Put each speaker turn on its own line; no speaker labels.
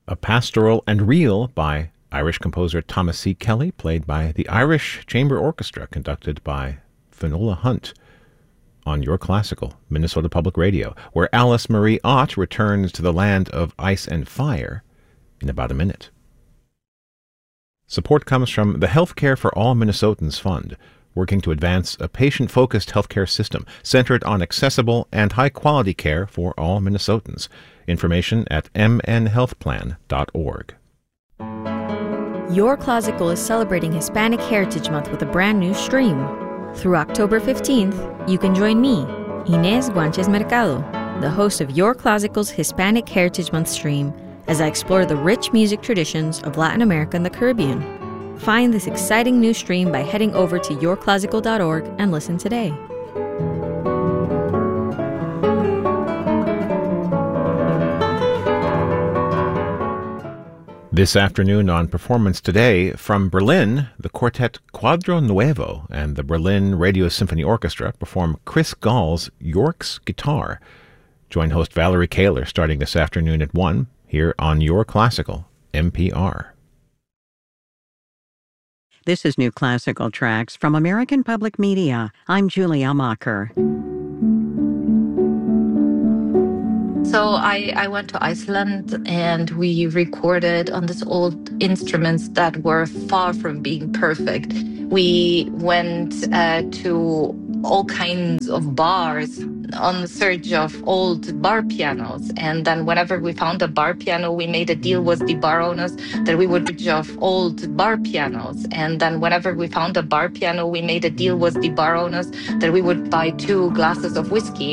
A Pastoral and Reel by Irish composer Thomas C. Kelly, played by the Irish Chamber Orchestra, conducted by Finola Hunt, on Your Classical, Minnesota Public Radio, where Alice Marie Ott returns to the land of ice and fire in about a minute. Support comes from the Healthcare for All Minnesotans Fund, working to advance a patient-focused healthcare system centered on accessible and high-quality care for all Minnesotans. Information at mnhealthplan.org.
Your Classical is celebrating Hispanic Heritage Month with a brand new stream. Through October 15th, you can join me, Inés Guanches Mercado, the host of Your Classical's Hispanic Heritage Month stream, as I explore the rich music traditions of Latin America and the Caribbean. Find this exciting new stream by heading over to yourclassical.org and listen today.
This afternoon on Performance Today, from Berlin, the quartet Quadro Nuevo and the Berlin Radio Symphony Orchestra perform Chris Gall's York's Guitar. Join host Valerie Kaler starting this afternoon at 1 here on Your Classical, NPR.
This is New Classical Tracks from American Public Media. I'm Julia Macher.
So I went to Iceland and we recorded on these old instruments that were far from being perfect. We went to all kinds of bars on search of old bar pianos. And then whenever we found a bar piano, we made a deal with the bar owners that we would search of old bar pianos. And then whenever we found a bar piano, we made a deal with the bar owners that we would buy 2 glasses of whiskey.